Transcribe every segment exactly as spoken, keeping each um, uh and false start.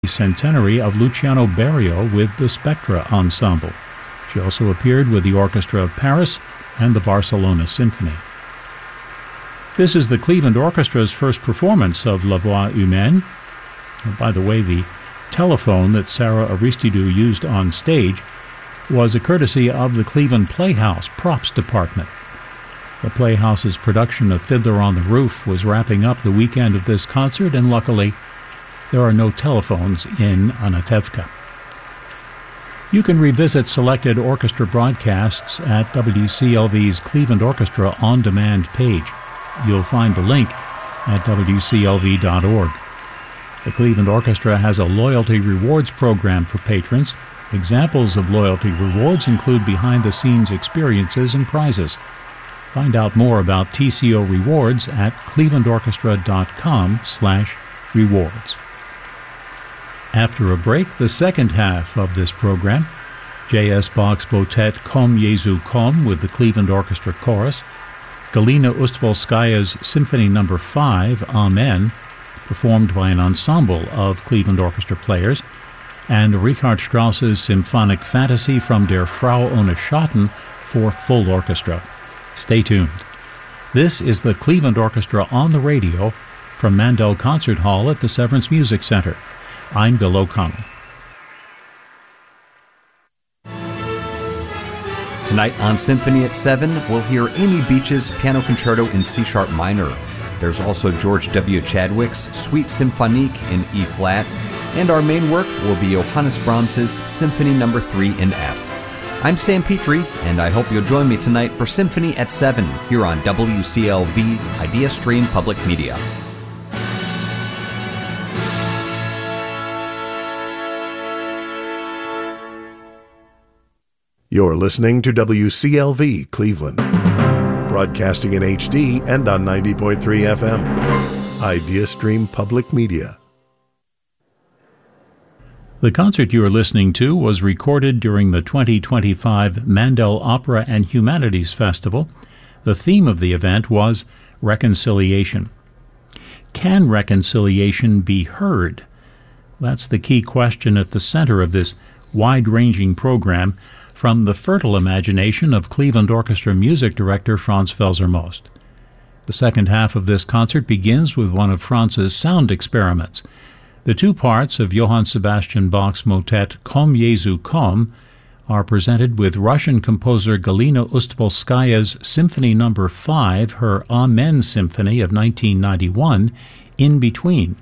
centenary of Luciano Berio with the Spectra Ensemble. She also appeared with the Orchestra of Paris and the Barcelona Symphony. This is the Cleveland Orchestra's first performance of La Voix Humaine. And by the way, the telephone that Sarah Aristidou used on stage was a courtesy of the Cleveland Playhouse props department. The Playhouse's production of Fiddler on the Roof was wrapping up the weekend of this concert, and luckily, there are no telephones in Anatevka. You can revisit selected orchestra broadcasts at W C L V's Cleveland Orchestra on-demand page. You'll find the link at W C L V dot org. The Cleveland Orchestra has a loyalty rewards program for patrons. Examples of loyalty rewards include behind-the-scenes experiences and prizes. Find out more about T C O rewards at clevelandorchestra.com slash rewards. After a break, the second half of this program, J S. Bach's motet Kom Jesu Kom with the Cleveland Orchestra Chorus, Galina Ustvolskaya's Symphony Number five, Amen, performed by an ensemble of Cleveland Orchestra players, and Richard Strauss's Symphonic Fantasy from Der Frau ohne Schatten for full orchestra. Stay tuned. This is the Cleveland Orchestra on the radio from Mandel Concert Hall at the Severance Music Center. I'm Bill O'Connell. Tonight on Symphony at seven, we'll hear Amy Beach's Piano Concerto in C-sharp minor. There's also George W. Chadwick's Suite Symphonique in E-flat, and our main work will be Johannes Brahms's Symphony Number three in F. I'm Sam Petrie, and I hope you'll join me tonight for Symphony at seven here on W C L V Idea Stream Public Media. You're listening to W C L V Cleveland, broadcasting in H D and on ninety point three F M. Idea Stream Public Media. The concert you are listening to was recorded during the twenty twenty-five Mandel Opera and Humanities Festival. The theme of the event was reconciliation. Can reconciliation be heard? That's the key question at the center of this wide-ranging program from the fertile imagination of Cleveland Orchestra music director Franz Felser-Most. The second half of this concert begins with one of Franz's sound experiments. The two parts of Johann Sebastian Bach's motet Kom Jesu Kom are presented with Russian composer Galina Ustvolskaya's Symphony Number five, her Amen Symphony of nineteen ninety-one, in between.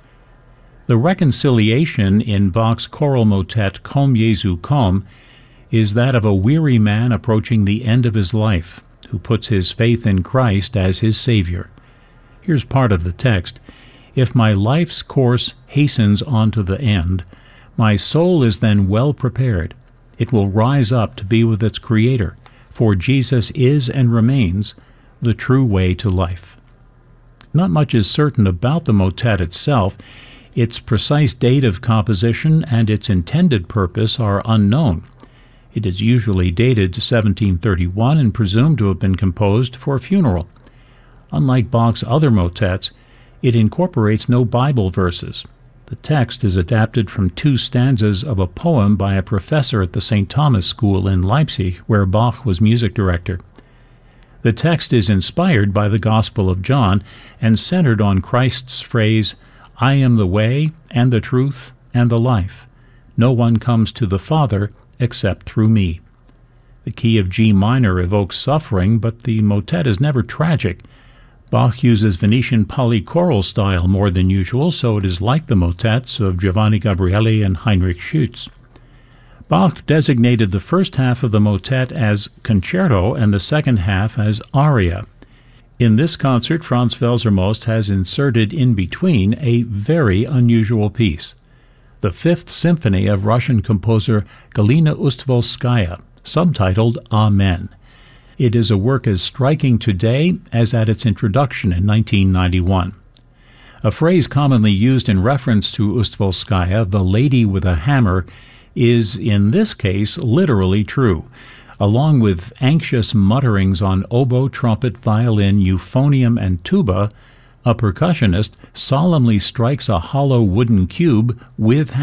The reconciliation in Bach's choral motet Kom Jesu Kom is that of a weary man approaching the end of his life, who puts his faith in Christ as his Savior. Here's part of the text. If my life's course hastens on to the end, my soul is then well prepared. It will rise up to be with its Creator, for Jesus is and remains the true way to life. Not much is certain about the motet itself. Its precise date of composition and its intended purpose are unknown. It is usually dated to seventeen thirty-one and presumed to have been composed for a funeral. Unlike Bach's other motets, it incorporates no Bible verses. The text is adapted from two stanzas of a poem by a professor at the Saint Thomas School in Leipzig, where Bach was music director. The text is inspired by the Gospel of John and centered on Christ's phrase, "I am the way and the truth and the life. No one comes to the Father except through me." The key of G minor evokes suffering, but the motet is never tragic. Bach uses Venetian polychoral style more than usual, so it is like the motets of Giovanni Gabrieli and Heinrich Schütz. Bach designated the first half of the motet as concerto and the second half as aria. In this concert, Franz Felser-Most has inserted in between a very unusual piece, the Fifth Symphony of Russian composer Galina Ustvolskaya, subtitled Amen. It is a work as striking today as at its introduction in nineteen ninety-one. A phrase commonly used in reference to Ustvolskaya, the lady with a hammer, is in this case literally true. Along with anxious mutterings on oboe, trumpet, violin, euphonium, and tuba, A percussionist solemnly strikes a hollow wooden cube with